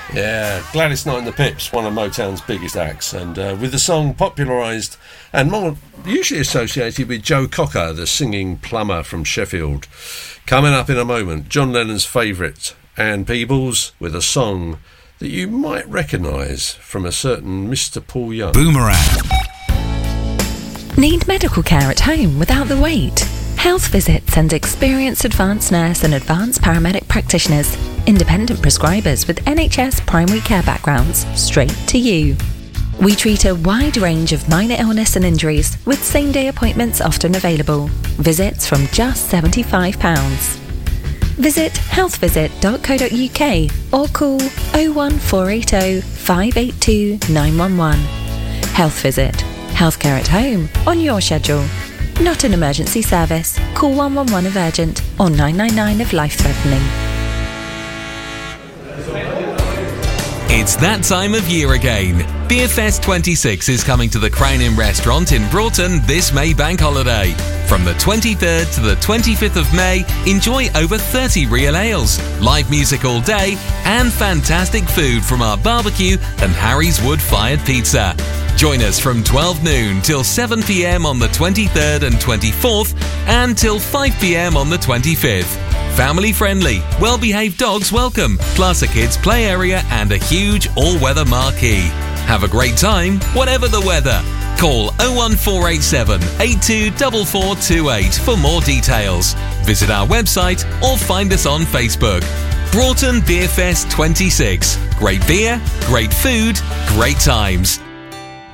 Yeah, Gladys Knight and the Pips, one of Motown's biggest acts, and with the song popularised and more usually associated with Joe Cocker, the singing plumber from Sheffield. Coming up in a moment, John Lennon's favourite, Ann Peebles, with a song that you might recognise from a certain Mr. Paul Young. Boomerang. Need medical care at home without the wait? Health Visits and experienced advanced nurse and advanced paramedic practitioners, independent prescribers with NHS primary care backgrounds, straight to you. We treat a wide range of minor illness and injuries with same-day appointments often available. Visits from just £75. Visit healthvisit.co.uk or call 01480 582 911. Health Visit. Healthcare at home on your schedule. Not an emergency service. Call 111 if urgent or 999 if life-threatening. It's that time of year again. Beerfest 26 is coming to the Crown Inn restaurant in Broughton this May bank holiday. From the 23rd to the 25th of May, enjoy over 30 real ales, live music all day, and fantastic food from our barbecue and Harry's wood-fired pizza. Join us from 12 noon till 7 p.m. on the 23rd and 24th, and till 5 p.m. on the 25th. Family friendly, well-behaved dogs welcome, plus a kids' play area and a huge all-weather marquee. Have a great time, whatever the weather. Call 01487 824428 for more details. Visit our website or find us on Facebook. Broughton Beerfest 26. Great beer, great food, great times.